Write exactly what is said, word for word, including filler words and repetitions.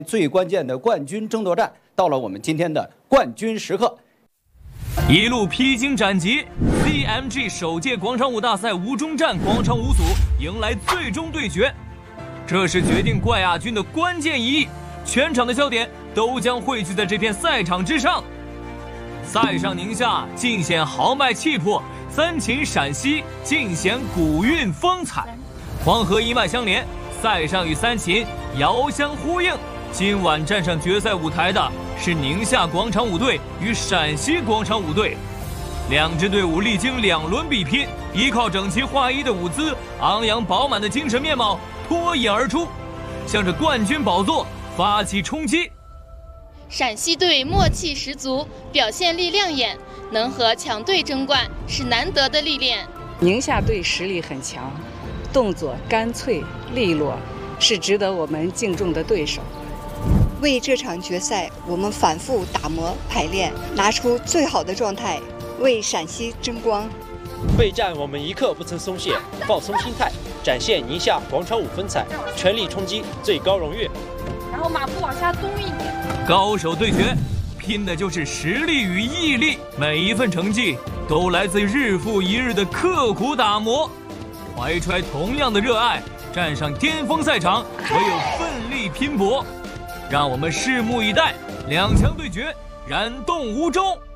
最关键的冠军争夺战到了，我们今天的冠军时刻。 一路披荆斩棘 ，C M G 首届广场舞大赛吴中站广场舞组迎来最终对决，这是决定冠亚军的关键一役，全场的焦点都将汇聚在这片赛场之上。塞上宁夏尽显豪迈气魄，三秦陕西尽显古韵风采，黄河一脉相连，塞上与三秦遥相呼应。今晚站上决赛舞台的是宁夏广场舞队与陕西广场舞队，两支队伍历经两轮比拼，依靠整齐划一的舞姿、昂扬饱满的精神面貌脱颖而出，向着冠军宝座发起冲击。 陕西队默契十足，表现力亮眼，能和强队争冠是难得的历练。 宁夏队实力很强，动作干脆利落，是值得我们敬重的对手。 为这场决赛，我们反复打磨排练，拿出最好的状态，为陕西争光。 备战我们一刻不曾松懈，放松心态，展现宁夏广场舞风采，全力冲击最高荣誉。 然后马步往下松一点。 高手对决，拼的就是实力与毅力，每一份成绩都来自日复一日的刻苦打磨。怀揣同样的热爱，站上巅峰赛场，唯有奋力拼搏。让我们拭目以待，两强对决，燃动无中。